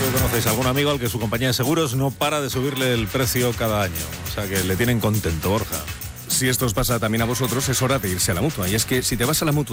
¿Conocéis algún amigo al que su compañía de seguros no para de subirle el precio cada año? O sea, que le tienen contento, Borja. Si esto os pasa también a vosotros, es hora de irse a la Mutua. Y es que si te vas a la Mutua